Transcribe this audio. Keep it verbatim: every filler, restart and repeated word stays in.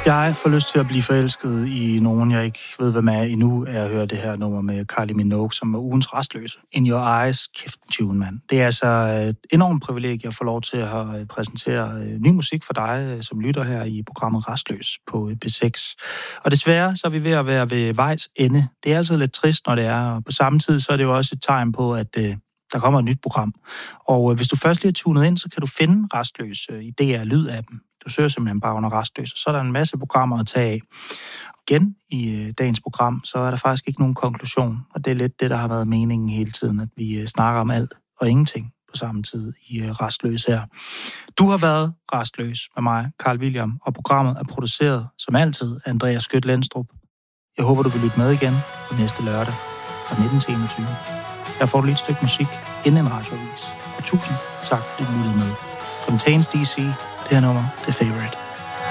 Jeg får lyst til at blive forelsket i nogen, jeg ikke ved, hvem er endnu, er at høre det her nummer med Kylie Minogue, som er ugens Rastløse. In Your Eyes, kæft en tune, mand. Det er altså et enormt privilegie at få lov til at præsentere ny musik for dig, som lytter her i programmet Rastløs på B seks. Og desværre så er vi ved at være ved vejs ende. Det er altid lidt trist, når det er, og på samme tid så er det jo også et tegn på, at der kommer et nyt program. Og hvis du først lige er tunet ind, så kan du finde Rastløs i D R Lyd-appen. Du søger simpelthen bare under Rastløs, og så er der en masse programmer at tage af. Igen i øh, dagens program, så er der faktisk ikke nogen konklusion, og det er lidt det, der har været meningen hele tiden, at vi øh, snakker om alt og ingenting på samme tid i øh, Rastløs her. Du har været Rastløs med mig, Carl William, og programmet er produceret, som altid, af Andreas Skødt Lenstrup. Jeg håber, du vil lytte med igen på næste lørdag fra nitten til enogtyve. Her får du lige et stykke musik inden en radioavis, og tusind tak, fordi du lyttede med. From Tains D C, det her nummer, The Favorite.